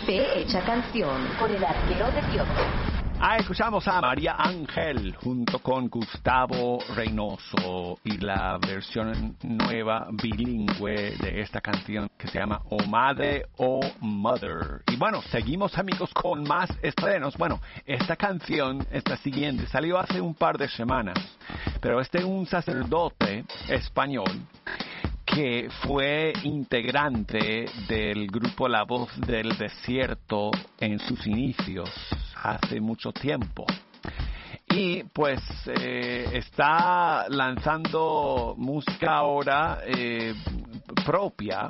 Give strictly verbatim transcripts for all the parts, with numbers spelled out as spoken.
Fe hecha canción con el arquero de Dios. Ah, escuchamos a María Ángel junto con Gustavo Reynoso y la versión nueva bilingüe de esta canción que se llama O Madre o Mother. Y bueno, seguimos amigos con más estrenos. Bueno, esta canción, esta siguiente, salió hace un par de semanas, pero es de un sacerdote español que fue integrante del grupo La Voz del Desierto en sus inicios, hace mucho tiempo. Y pues eh, está lanzando música ahora eh, propia,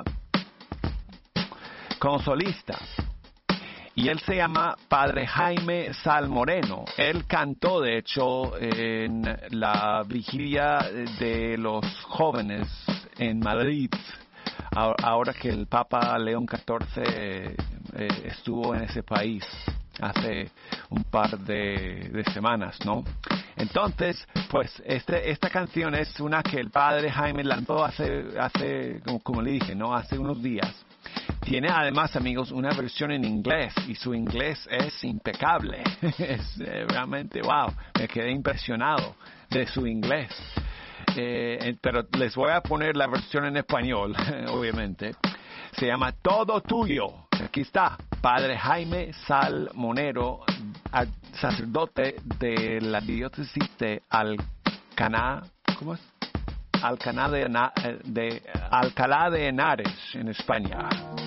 como solista. Y él se llama Padre Jaime Sal Moreno. Él cantó, de hecho, en la vigilia de los jóvenes en Madrid, ahora que el Papa León catorce eh, estuvo en ese país hace un par de, de semanas, ¿no? Entonces, pues este, esta canción es una que el Padre Jaime lanzó hace, hace como, como le dije, ¿no? Hace unos días. Tiene además, amigos, una versión en inglés y su inglés es impecable. Es eh, realmente, wow, me quedé impresionado de su inglés. Eh, pero les voy a poner la versión en español, obviamente. Se llama Todo Tuyo. Aquí está, Padre Jaime Sal Monero, sacerdote de la diócesis de Alcaná, ¿cómo es? Alcaná de, de Alcalá de Henares, en España.